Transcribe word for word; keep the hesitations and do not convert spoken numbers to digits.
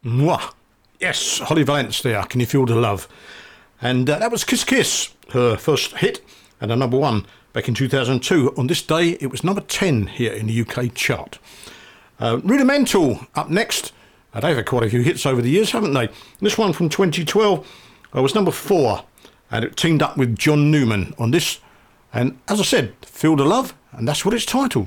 Mwah. Yes, Holly Valence there, Can You Feel the Love? And uh, that was Kiss Kiss, her first hit, and a number one back in two thousand two. On this day, it was number ten here in the U K chart. Uh, Rudimental up next. Uh, they've had quite a few hits over the years, haven't they? This one from twenty twelve uh, was number four, and it teamed up with John Newman on this. And as I said, Feel the Love, and that's what it's titled.